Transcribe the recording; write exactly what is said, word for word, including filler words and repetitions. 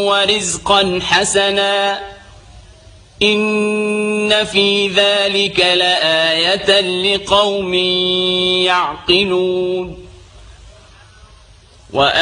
ورزقا حسنا إن في ذلك لآية لقوم يعقلون.